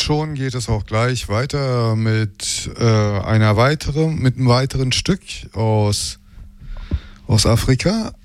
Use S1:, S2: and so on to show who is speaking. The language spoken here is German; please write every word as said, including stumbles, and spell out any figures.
S1: schon geht es auch gleich weiter mit äh, einer weiteren, mit einem weiteren Stück aus, aus Afrika.